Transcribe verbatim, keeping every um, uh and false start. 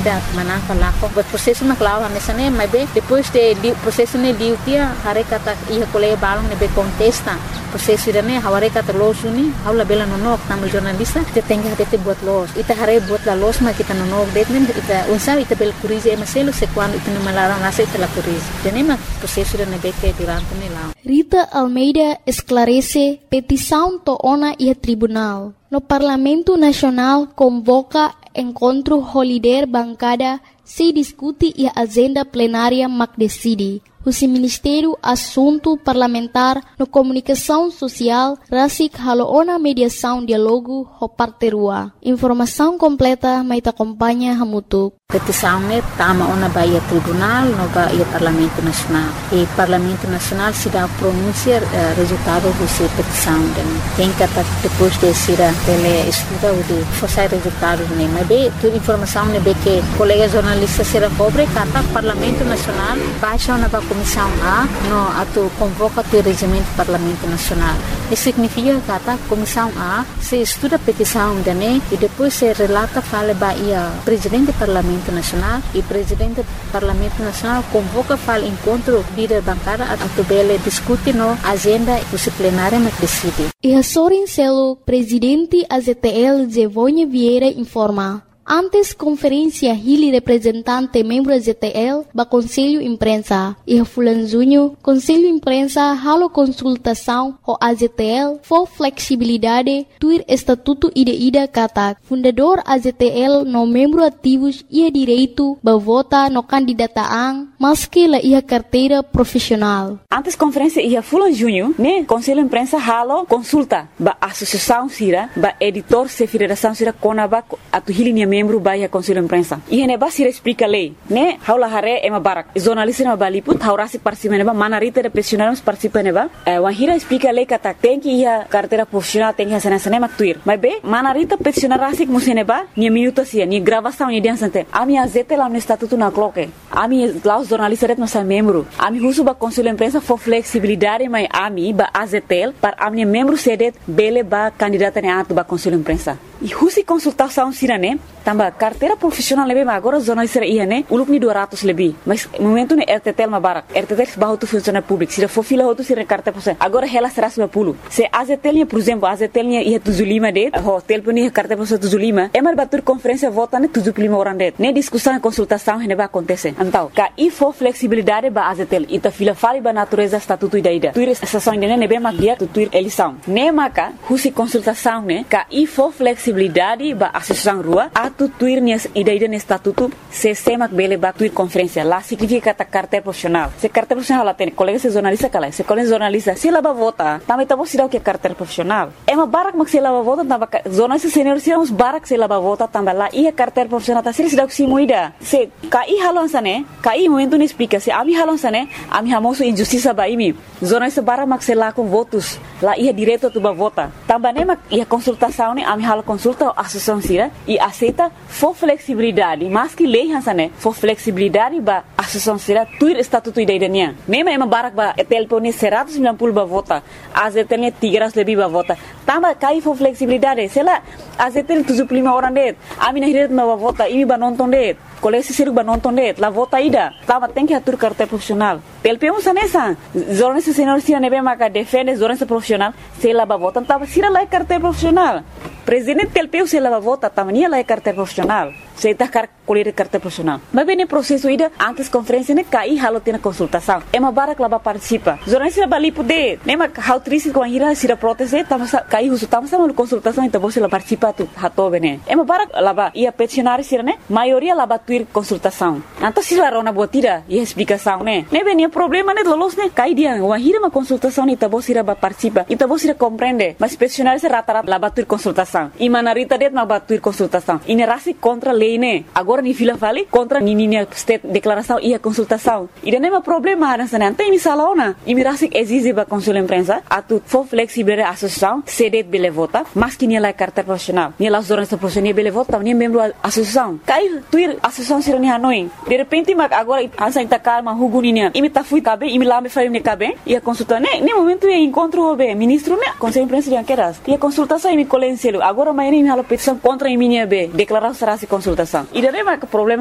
comida manaka lako but processo na klawa mesane mas bem depois de processo ne liu tia hare kata ia colega balong ne be contesta processo ida ne haware kata los uni haula bela nonok tamu jornalista te tenga te buat los ita hare buat la los ma kita nonok det ne ita unsa ita bel curize maselo se quando ita não malara nasa ita la curize tenema processo ida ne be que tirando ne la Rita Almeida esclarece petição to ona e tribunal. No Parlamento Nacional convoca encontro holiday bancada se discute e a agenda plenária mac decide. O Ministério Assunto Parlamentar no Comunicação Social Rasik Haloona Mediação Dialogo Hoparterua. Informação completa mais acompanha Hamutuk. Petição ne tama ona baia tribunal no baia Parlamento Nacional. E Parlamento Nacional se dá pronúncia uh, resultado dessa petição. Tem que depois de ser ele estuda o de forçar resultados ne. Mas bem, toda informação ne be que colega jornalista será cobre kata Parlamento Nacional baixa ona ba Comissão A no ato convoca o regimento do Parlamento Nacional. Isso significa que a Comissão A se estuda a petição dane e depois se relata fala baia presidente do Parlamento Nacional e presidente do Parlamento Nacional convoca fala encontro líder bancada a tubele discute no agenda disciplinária mas decide. E a Sorin Celo, presidente A Z T L Zevonha Vieira informa. Antes conferência Hili representante membro Z T L ba Conselho Imprensa e a Fulanzunho Conselho Imprensa halo consultação o A Z T L for flexibilidade tuir estatuto ida ida kata fundador A Z T L no membro ativos ia direito ba vota no candidataan maski la ia carteira profissional. Antes conferência ia Fulanzunho né Conselho Imprensa halo consulta ba associação sira ba editor se federação sira konaba atu Hili membro baia Conselho Imprensa. E ne basira explica lei, né? Haula hare ema barak. Jornalista na baliput haurasi participa neba manarita de profissionais participa neba. Eh, wahira explica lei kata tem que ia carteira profissional tem que ser nessa nema tuir. Mas bem, manarita profissional rasik museneba, ni minuto sia, ni gravação ni dia sante. Ami azete lá no estatuto na cloque. Ami lá os jornalistas ret nossa membro. Ami husu ba Conselho Imprensa for flexibilidade mai ami ba A Z T L para ami membro sedet bele ba candidata ne atu ba Conselho Imprensa. E husi consultação sirane tamba carteira profissional lebih agora jornalista ia né uluk ni dua ratus lebih mas momento ne R T T L mabarak R T T L bahu tu funcionário público se for fila tu sira carteira profissional agora ela será seratus lima puluh se A Z T L por exemplo A Z T L ia tujuh puluh lima det hotel pun ia carteira profissional tujuh puluh lima emar batur conferência vota ne tujuh puluh lima orang det ne discussão e consultação ne ba acontece então ka i for flexibilidade ba A Z T L ita fila fali ba natureza estatuto ida ida tuir estação ne ne be makia tu tuir eleição ne maka husi consultação ne ka i for flexibilidade ba associação rua atu tuir ni ida ida ne estatuto se semak bele ba tuir conferência lá significa kata carteira profissional se carteira profissional lá tem colega se jornalista kala se colega jornalista se lá ba vota também tá você dá o que carteira profissional é uma barak mak se lá ba vota tamba jornalista senior se uns barak se lá ba vota tamba lá ia carteira profissional tá se dá o que se moida se kai halon sane kai momento ne explica se ami halon sane ami hamoso injustiça ba imi jornalista barak mak se lá com votos lá ia direto tu ba vota tamba ne mak ia consultação ne ami halo consulta associação sira e aceita for flexibilidade mas que lei hansane for flexibilidade ba associação sira tuir estatuto ida idania mesmo ema barak ba telpone seratus sembilan puluh ba vota A Z T L tiga ratus lebih ba vota tamba kai for flexibilidade sela A Z T L tujuh puluh lima orang det ami na hiret ba vota imi ba nonton det kolesi siru ba nonton det la vota ida tamba tem que atur carteira profissional telpemos anessa jornalista senior sira nebe maka defende jornalista profissional sela ba vota tamba sira la carteira profissional presidente telpeu se lava vota tamania la carteira profissional se tá car colher carteira profissional mas bem no processo ida antes conferência ne cai halo tem consultação é uma barak lava participa jornalista bali poder nem ma how triste com a ira sira proteste tamo cai uso tamo sama consultação então você la participa tu hato bene é uma barak lava ia peticionário sira ne maioria lava tuir consultação então se la rona botira e explicação ne ne bem problema ne lolos ne cai dia uma ira uma consultação então você la participa então você compreende mas peticionário se rata lava tuir consultação e manarita det ma batuir consultação e ne rasi contra lei ne agora ni fila fali contra ni ni state declaração e a consultação e não é problema nessa não tem misalaona e me rasi exige ba Conselho Imprensa atu for flexibilidade associação sedet bele vota mas que ni la carteira profissional ni la jornalista profissional bele vota ni membro associação cai tuir associação sira ni hanoi de repente ma agora ansa inta calma huguni ni e me ta fui cabe e me lá me fai ne cabe e a consulta ne ne momento e encontro be ministro ne Conselho Imprensa de Anqueras e a consultação e me colenselo agora mais nem halo petição contra a minha be declaração será se consultação e daí mas problema